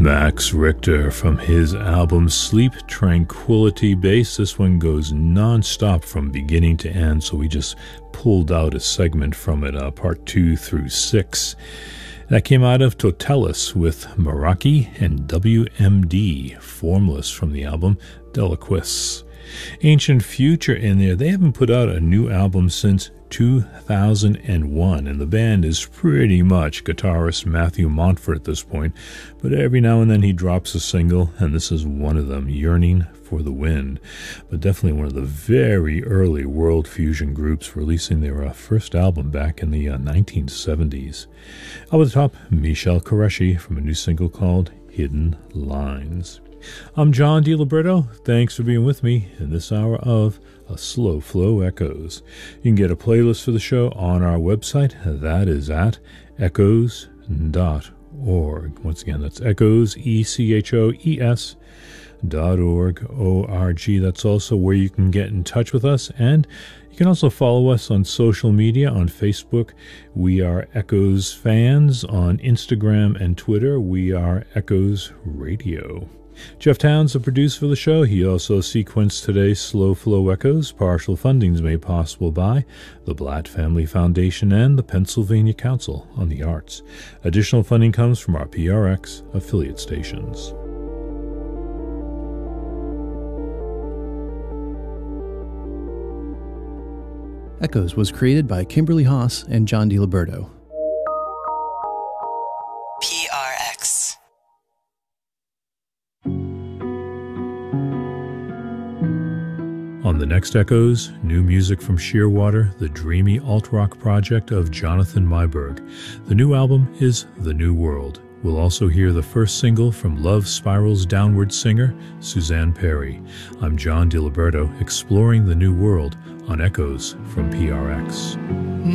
Max Richter from his album Sleep Tranquility Bass. This one goes non-stop from beginning to end, so we just pulled out a segment from it, part 2 through 6. That came out of Totalis with Meraki and WMD, Formless from the album Deliquis. Ancient Future in there. They haven't put out a new album since 2001, and the band is pretty much guitarist Matthew Montfort at this point, but every now and then he drops a single, and this is one of them, Yearning for the Wind. But definitely one of the very early world fusion groups, releasing their first album back in the 1970s. Up at the top, Michel Qureshi from a new single called Hidden Lines. I'm John DiLiberto. Thanks for being with me in this hour of A Slow Flow Echoes. You can get a playlist for the show on our website. That is at echoes.org. Once again, that's echoes, ECHOES.org, O-R-G. That's also where you can get in touch with us, and you can also follow us on social media. On Facebook, we are Echoes Fans. On Instagram and Twitter, we are Echoes Radio. Jeff Towns, the producer for the show. He also sequenced today's Slow Flow Echoes. Partial funding is made possible by the Blatt Family Foundation and the Pennsylvania Council on the Arts. Additional funding comes from our PRX affiliate stations. Echoes was created by Kimberly Haas and John DiLiberto. PRX. On the next Echoes, new music from Shearwater, the dreamy alt-rock project of Jonathan Myberg. The new album is The New World. We'll also hear the first single from Love Spiral's downward singer, Suzanne Perry. I'm John DiLiberto, exploring the new world on Echoes from PRX.